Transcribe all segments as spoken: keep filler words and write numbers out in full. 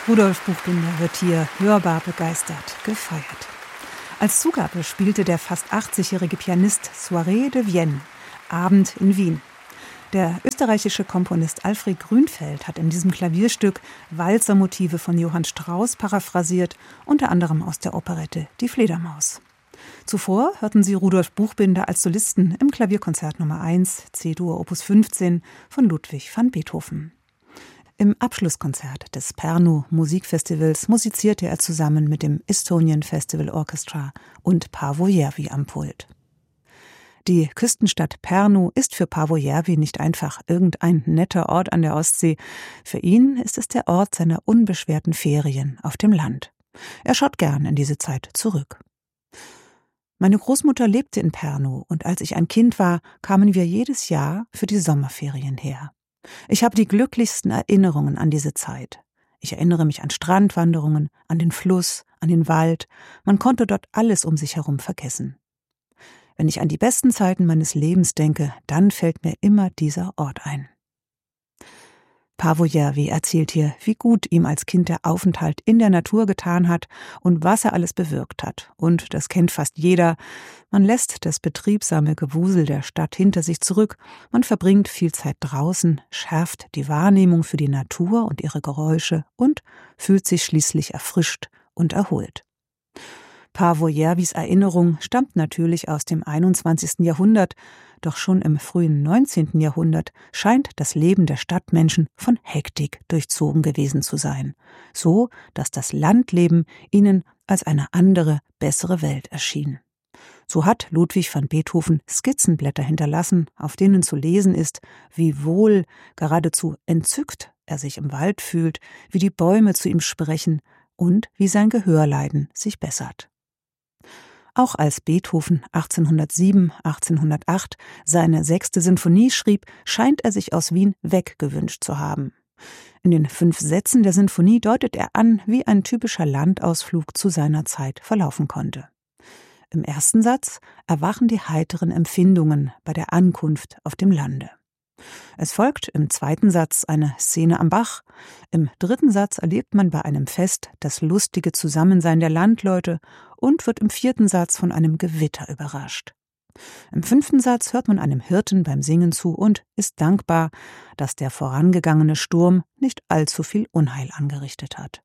Rudolf Buchbinder wird hier hörbar begeistert gefeiert. Als Zugabe spielte der fast achtzigjährige Pianist Soirée de Vienne, Abend in Wien. Der österreichische Komponist Alfred Grünfeld hat in diesem Klavierstück Walzermotive von Johann Strauss paraphrasiert, unter anderem aus der Operette Die Fledermaus. Zuvor hörten Sie Rudolf Buchbinder als Solisten im Klavierkonzert Nummer eins, C-Dur Opus fünfzehn von Ludwig van Beethoven. Im Abschlusskonzert des Pärnu Musikfestivals musizierte er zusammen mit dem Estonian Festival Orchestra und Paavo Järvi am Pult. Die Küstenstadt Pärnu ist für Paavo Järvi nicht einfach irgendein netter Ort an der Ostsee. Für ihn ist es der Ort seiner unbeschwerten Ferien auf dem Land. Er schaut gern in diese Zeit zurück. Meine Großmutter lebte in Pärnu und als ich ein Kind war, kamen wir jedes Jahr für die Sommerferien her. Ich habe die glücklichsten Erinnerungen an diese Zeit. Ich erinnere mich an Strandwanderungen, an den Fluss, an den Wald. Man konnte dort alles um sich herum vergessen. Wenn ich an die besten Zeiten meines Lebens denke, dann fällt mir immer dieser Ort ein. Paavo Järvi erzählt hier, wie gut ihm als Kind der Aufenthalt in der Natur getan hat und was er alles bewirkt hat. Und das kennt fast jeder. Man lässt das betriebsame Gewusel der Stadt hinter sich zurück. Man verbringt viel Zeit draußen, schärft die Wahrnehmung für die Natur und ihre Geräusche und fühlt sich schließlich erfrischt und erholt. Paavo Järvis Erinnerung stammt natürlich aus dem einundzwanzigsten Jahrhundert, doch schon im frühen neunzehnten Jahrhundert scheint das Leben der Stadtmenschen von Hektik durchzogen gewesen zu sein, so dass das Landleben ihnen als eine andere, bessere Welt erschien. So hat Ludwig van Beethoven Skizzenblätter hinterlassen, auf denen zu lesen ist, wie wohl, geradezu entzückt er sich im Wald fühlt, wie die Bäume zu ihm sprechen und wie sein Gehörleiden sich bessert. Auch als Beethoven achtzehnhundertsieben, achtzehnhundertacht seine sechste Sinfonie schrieb, scheint er sich aus Wien weggewünscht zu haben. In den fünf Sätzen der Sinfonie deutet er an, wie ein typischer Landausflug zu seiner Zeit verlaufen konnte. Im ersten Satz erwachen die heiteren Empfindungen bei der Ankunft auf dem Lande. Es folgt im zweiten Satz eine Szene am Bach. Im dritten Satz erlebt man bei einem Fest das lustige Zusammensein der Landleute und wird im vierten Satz von einem Gewitter überrascht. Im fünften Satz hört man einem Hirten beim Singen zu und ist dankbar, dass der vorangegangene Sturm nicht allzu viel Unheil angerichtet hat.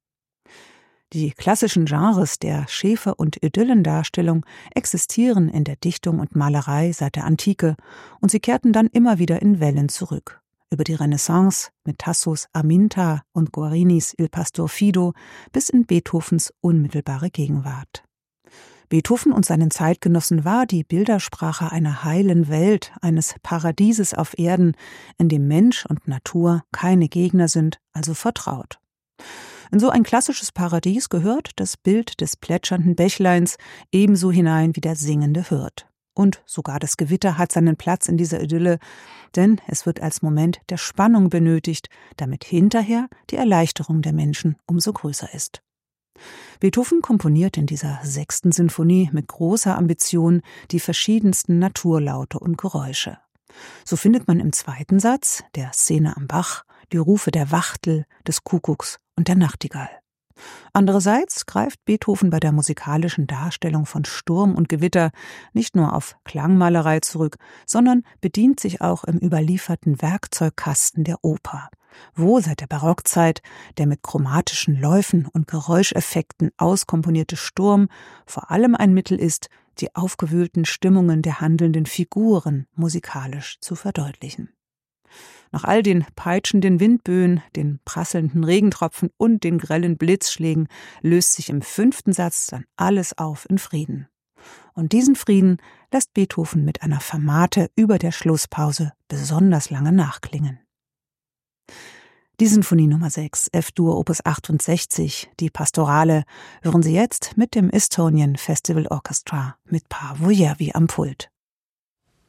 Die klassischen Genres der Schäfer- und Idyllendarstellung existieren in der Dichtung und Malerei seit der Antike und sie kehrten dann immer wieder in Wellen zurück. Über die Renaissance mit Tassos Aminta und Guarinis Il Pastor Fido bis in Beethovens unmittelbare Gegenwart. Beethoven und seinen Zeitgenossen war die Bildersprache einer heilen Welt, eines Paradieses auf Erden, in dem Mensch und Natur keine Gegner sind, also vertraut. In so ein klassisches Paradies gehört das Bild des plätschernden Bächleins ebenso hinein wie der singende Hirt. Und sogar das Gewitter hat seinen Platz in dieser Idylle, denn es wird als Moment der Spannung benötigt, damit hinterher die Erleichterung der Menschen umso größer ist. Beethoven komponiert in dieser sechsten Sinfonie mit großer Ambition die verschiedensten Naturlaute und Geräusche. So findet man im zweiten Satz, der Szene am Bach, die Rufe der Wachtel, des Kuckucks und der Nachtigall. Andererseits greift Beethoven bei der musikalischen Darstellung von Sturm und Gewitter nicht nur auf Klangmalerei zurück, sondern bedient sich auch im überlieferten Werkzeugkasten der Oper, wo seit der Barockzeit der mit chromatischen Läufen und Geräuscheffekten auskomponierte Sturm vor allem ein Mittel ist, die aufgewühlten Stimmungen der handelnden Figuren musikalisch zu verdeutlichen. Nach all den peitschenden Windböen, den prasselnden Regentropfen und den grellen Blitzschlägen löst sich im fünften Satz dann alles auf in Frieden. Und diesen Frieden lässt Beethoven mit einer Fermate über der Schlusspause besonders lange nachklingen. Die Sinfonie Nummer sechs, F-Dur Opus achtundsechzig, die Pastorale, hören Sie jetzt mit dem Estonian Festival Orchestra mit Paavo Järvi am Pult.